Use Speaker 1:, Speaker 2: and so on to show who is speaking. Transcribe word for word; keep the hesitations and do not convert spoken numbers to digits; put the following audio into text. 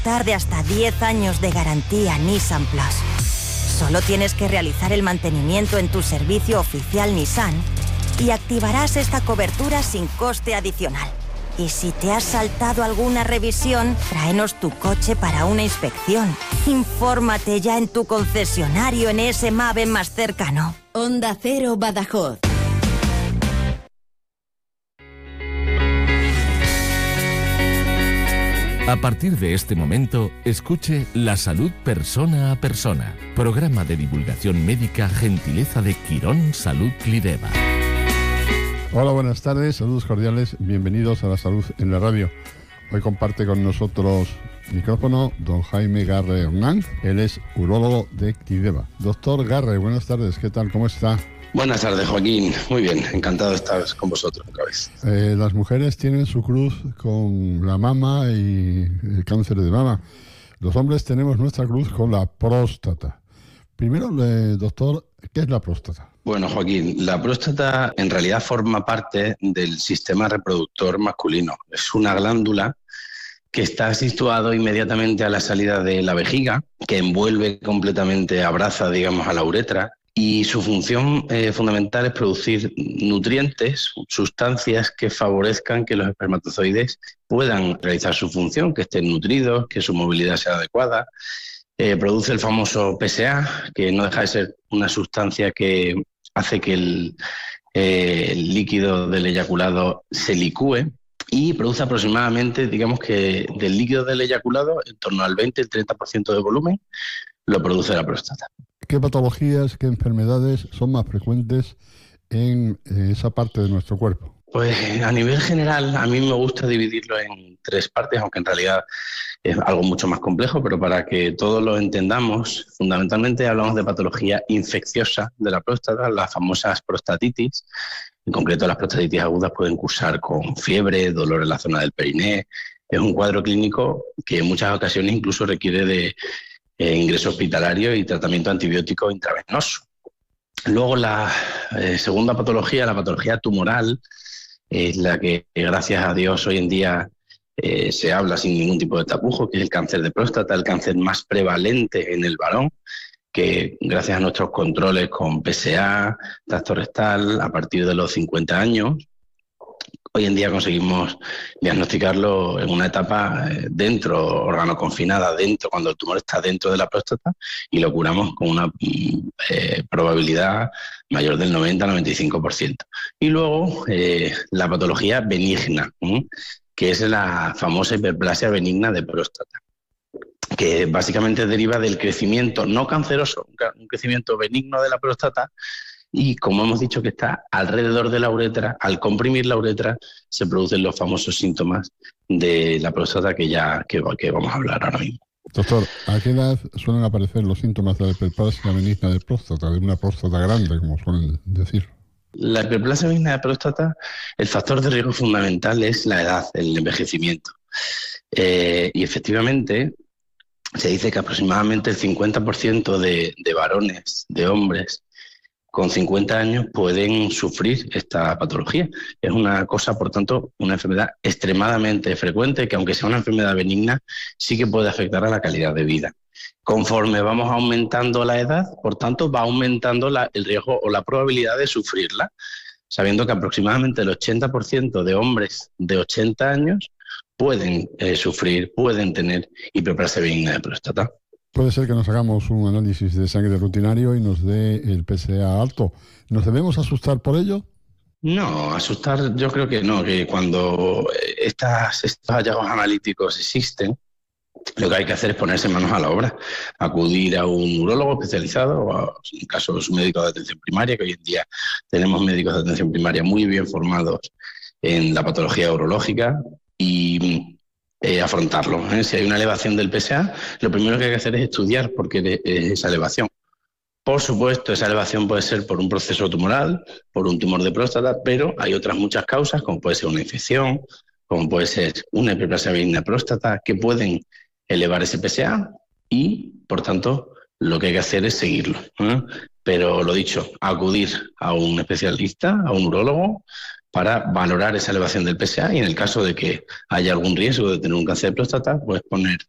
Speaker 1: disfrutar de hasta diez años de garantía Nissan Plus. Solo tienes que realizar el mantenimiento en tu servicio oficial Nissan y activarás esta cobertura sin coste adicional. Y si te has saltado alguna revisión, tráenos tu coche para una inspección. Infórmate ya en tu concesionario en ese MAVE más cercano.
Speaker 2: Onda Cero Badajoz.
Speaker 3: A partir de este momento, escuche La Salud Persona a Persona, programa de divulgación médica gentileza de Quirón Salud Clideva.
Speaker 4: Hola, buenas tardes, saludos cordiales, bienvenidos a La Salud en la Radio. Hoy comparte con nosotros micrófono don Jaime Garre Hernán, él es urólogo de Clideva. Doctor Garre, buenas tardes, ¿qué tal? ¿Cómo está?
Speaker 5: Buenas tardes, Joaquín. Muy bien, encantado de estar con vosotros otra vez.
Speaker 4: Eh, las mujeres tienen su cruz con la mama y el cáncer de mama. Los hombres tenemos nuestra cruz con la próstata. Primero, eh, doctor, ¿qué es la próstata?
Speaker 5: Bueno, Joaquín, la próstata en realidad forma parte del sistema reproductor masculino. Es una glándula que está situado inmediatamente a la salida de la vejiga, que envuelve completamente, abraza, digamos, a la uretra. Y su función eh, fundamental es producir nutrientes, sustancias que favorezcan que los espermatozoides puedan realizar su función, que estén nutridos, que su movilidad sea adecuada. Eh, produce el famoso P S A, que no deja de ser una sustancia que hace que el, eh, el líquido del eyaculado se licúe y produce aproximadamente, digamos que del líquido del eyaculado, en torno al veinte al treinta por ciento de volumen, lo produce la próstata.
Speaker 4: ¿Qué patologías, qué enfermedades son más frecuentes en esa parte de nuestro cuerpo?
Speaker 5: Pues a nivel general, a mí me gusta dividirlo en tres partes, aunque en realidad es algo mucho más complejo, pero para que todos lo entendamos, fundamentalmente hablamos de patología infecciosa de la próstata, las famosas prostatitis. En concreto, las prostatitis agudas pueden cursar con fiebre, dolor en la zona del periné. Es un cuadro clínico que en muchas ocasiones incluso requiere de eh, ingreso hospitalario y tratamiento antibiótico intravenoso. Luego la eh, segunda patología, la patología tumoral, es la que, gracias a Dios, hoy en día eh, se habla sin ningún tipo de tapujo, que es el cáncer de próstata, el cáncer más prevalente en el varón, que gracias a nuestros controles con P S A, tacto rectal, a partir de los cincuenta años, hoy en día conseguimos diagnosticarlo en una etapa dentro, órgano confinada, dentro, cuando el tumor está dentro de la próstata, y lo curamos con una eh, probabilidad mayor del noventa a noventa y cinco por ciento. Y luego eh, la patología benigna, ¿eh? que es la famosa hiperplasia benigna de próstata, que básicamente deriva del crecimiento no canceroso, un crecimiento benigno de la próstata. Y como hemos dicho que está alrededor de la uretra, al comprimir la uretra se producen los famosos síntomas de la próstata que ya que, que vamos a hablar ahora mismo.
Speaker 4: Doctor, ¿a qué edad suelen aparecer los síntomas de la hiperplasia benigna de próstata, de una próstata grande, como suelen decir?
Speaker 5: La hiperplasia benigna de próstata, el factor de riesgo fundamental es la edad, el envejecimiento. Eh, y efectivamente se dice que aproximadamente el cincuenta por ciento de, de varones, de hombres, con cincuenta años pueden sufrir esta patología. Es una cosa, por tanto, una enfermedad extremadamente frecuente que, aunque sea una enfermedad benigna, sí que puede afectar a la calidad de vida. Conforme vamos aumentando la edad, por tanto, va aumentando la, el riesgo o la probabilidad de sufrirla, sabiendo que aproximadamente el ochenta por ciento de hombres de ochenta años pueden eh, sufrir, pueden tener hiperplasia benigna de próstata.
Speaker 4: Puede ser que nos hagamos un análisis de sangre rutinario y nos dé el P S A alto. ¿Nos debemos asustar por ello?
Speaker 5: No, asustar yo creo que no, que cuando estas, estos hallazgos analíticos existen, lo que hay que hacer es ponerse manos a la obra, acudir a un urólogo especializado o a, en caso de un médico de atención primaria, que hoy en día tenemos médicos de atención primaria muy bien formados en la patología urológica, y Eh, afrontarlo. ¿eh? Si hay una elevación del P S A, lo primero que hay que hacer es estudiar por qué es esa elevación. Por supuesto, esa elevación puede ser por un proceso tumoral, por un tumor de próstata, pero hay otras muchas causas, como puede ser una infección, como puede ser una hiperplasia benigna de próstata, que pueden elevar ese P S A y, por tanto, lo que hay que hacer es seguirlo. ¿eh? Pero lo dicho, acudir a un especialista, a un urólogo, para valorar esa elevación del P S A, y en el caso de que haya algún riesgo de tener un cáncer de próstata, pues poner